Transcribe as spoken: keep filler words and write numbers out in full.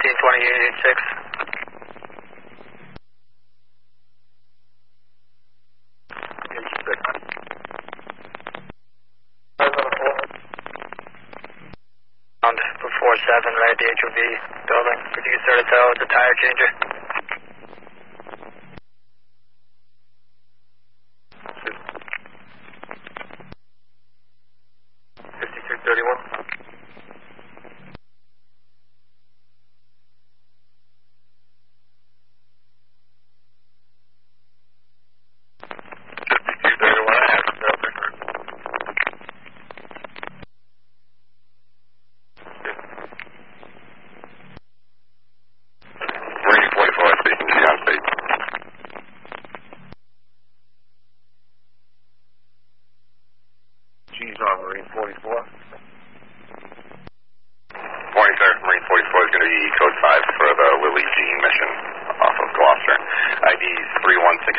fifteen twenty eighty-six. Before seven, right at the H O V building. Could you start to tell it's a tire changer? fifty-two thirty-one. fifty-two thirty-one, I have to go there. Marine forty-four, speaking to you on state. G's on Marine forty-four. Morning, sir. Marine forty-four is going to be code five for the Willie G mission off of Gloucester. I D three one six